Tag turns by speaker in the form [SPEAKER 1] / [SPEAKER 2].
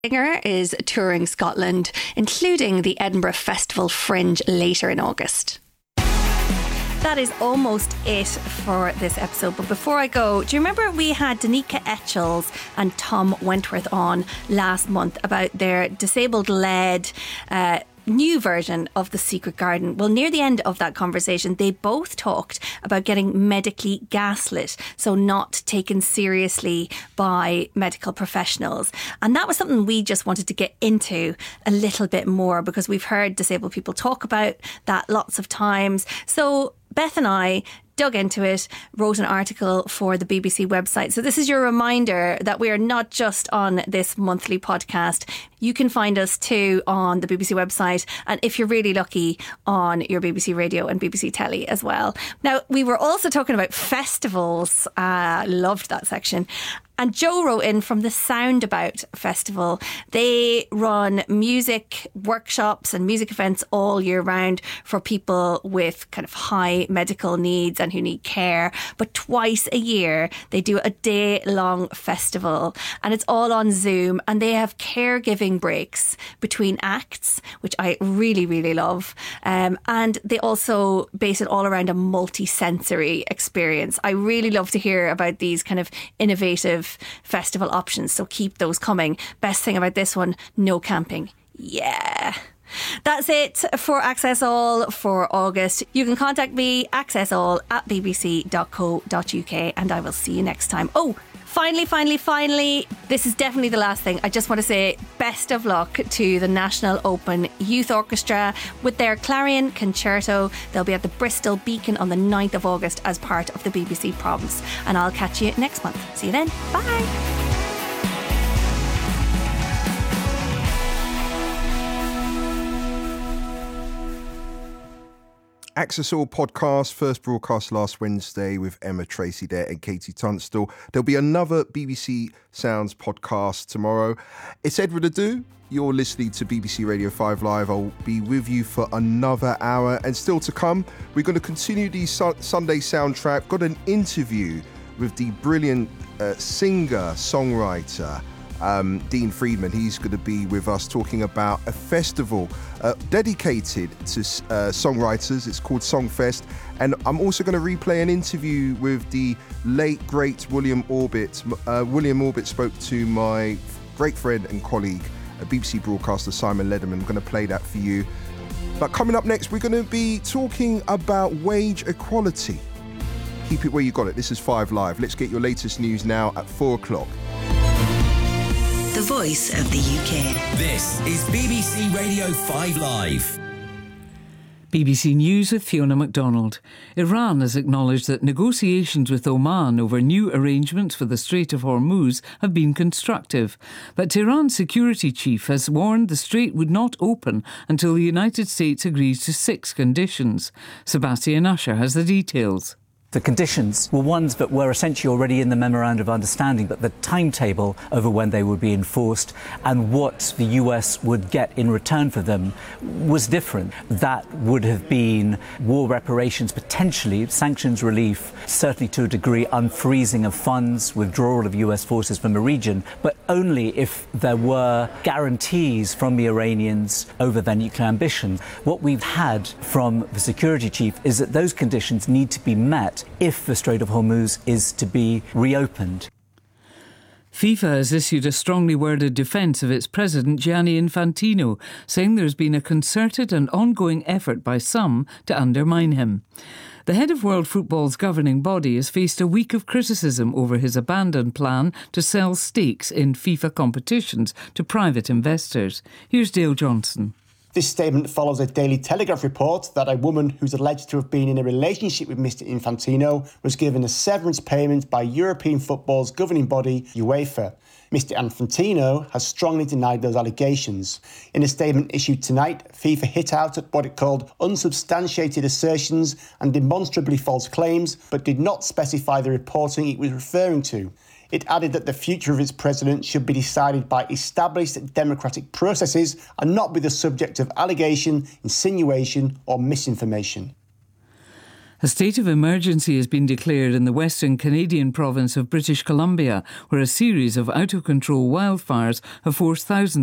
[SPEAKER 1] Singer is touring Scotland, including the Edinburgh Festival Fringe later in August. That is almost it for this episode. But before I go, do you remember we had Danica Etchells and Tom Wentworth on last month about their disabled-led new version of The Secret Garden? Well, near the end of that conversation, they both talked about getting medically gaslit, so not taken seriously by medical professionals. And that was something we just wanted to get into a little bit more, because we've heard disabled people talk about that lots of times. So Beth and I dug into it, wrote an article for the BBC website. So this is your reminder that we are not just on this monthly podcast. You can find us too on the BBC website, and if you're really lucky, on your BBC Radio and BBC Telly as well. Now, we were also talking about festivals. Loved that section. And Joe wrote in from the Soundabout Festival. They run music workshops and music events all year round for people with kind of high medical needs and who need care. But twice a year, they do a day-long festival, and it's all on Zoom, and they have caregiving breaks between acts, which I really, really love. And they also base it all around a multi-sensory experience. I really love to hear about these kind of innovative festival options, so keep those coming. Best thing about this one, no camping. Yeah. That's it for Access All for August. You can contact me, accessall@bbc.co.uk, and I will see you next time. Oh, Finally, this is definitely the last thing. I just want to say best of luck to the National Open Youth Orchestra with their Clarion Concerto. They'll be at the Bristol Beacon on the 9th of August as part of the BBC Proms. And I'll catch you next month. See you then. Bye.
[SPEAKER 2] Access All podcast, first broadcast last Wednesday with Emma Tracy there and Katie Tunstall. There'll be another BBC Sounds podcast tomorrow. It's Edward Adu. You're listening to BBC Radio 5 Live. I'll be with you for another hour. And still to come, we're going to continue the Sunday soundtrack. Got an interview with the brilliant singer-songwriter Dean Friedman. He's going to be with us talking about a festival dedicated to songwriters. It's called Songfest. And I'm also going to replay an interview with the late, great William Orbit. William Orbit spoke to my great friend and colleague, BBC broadcaster Simon Lederman. I'm going to play that for you. But coming up next, we're going to be talking about wage equality. Keep it where you got it. This is 5 Live. Let's get your latest news now at 4 o'clock.
[SPEAKER 3] The voice of the UK.
[SPEAKER 4] This is BBC Radio 5 Live.
[SPEAKER 5] BBC News with Fiona MacDonald. Iran has acknowledged that negotiations with Oman over new arrangements for the Strait of Hormuz have been constructive. But Tehran's security chief has warned the strait would not open until the United States agrees to 6 conditions. Sebastian Usher has the details.
[SPEAKER 6] The conditions were ones that were essentially already in the Memorandum of Understanding, but the timetable over when they would be enforced and what the US would get in return for them was different. That would have been war reparations, potentially sanctions relief, certainly to a degree unfreezing of funds, withdrawal of US forces from the region, but only if there were guarantees from the Iranians over their nuclear ambitions. What we've had from the security chief is that those conditions need to be met if the Strait of Hormuz is to be reopened.
[SPEAKER 5] FIFA has issued a strongly worded defence of its president Gianni Infantino, saying there's been a concerted and ongoing effort by some to undermine him. The head of World Football's governing body has faced a week of criticism over his abandoned plan to sell stakes in FIFA competitions to private investors. Here's Dale Johnson.
[SPEAKER 7] This statement follows a Daily Telegraph report that a woman who's alleged to have been in a relationship with Mr Infantino was given a severance payment by European football's governing body, UEFA. Mr Infantino has strongly denied those allegations. In a statement issued tonight, FIFA hit out at what it called unsubstantiated assertions and demonstrably false claims, but did not specify the reporting it was referring to. It added that the future of its president should be decided by established democratic processes and not be the subject of allegation, insinuation or misinformation.
[SPEAKER 5] A state of emergency has been declared in the western Canadian province of British Columbia, where a series of out-of-control wildfires have forced thousands